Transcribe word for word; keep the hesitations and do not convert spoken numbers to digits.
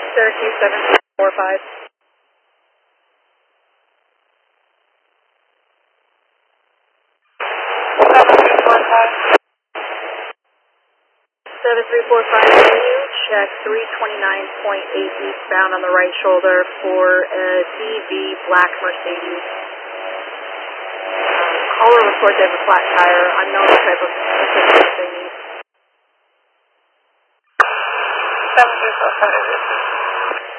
Syracuse seven four five. seven three four five. seven three four five, can you check three twenty-nine point eight eastbound on the right shoulder for a D V black Mercedes? Um, caller reports they have a flat tire, unknown type of assistance they need. seven three four five.